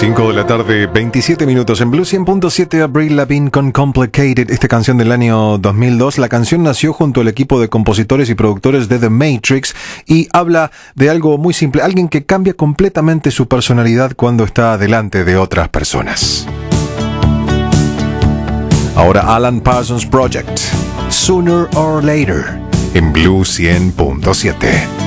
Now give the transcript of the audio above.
5 de la tarde, 27 minutos en Blue 100.7. Avril Lavigne con Complicated, esta canción del año 2002. La canción nació junto al equipo de compositores y productores de The Matrix y habla de algo muy simple, alguien que cambia completamente su personalidad cuando está delante de otras personas. Ahora Alan Parsons Project, Sooner or Later, en Blue 100.7.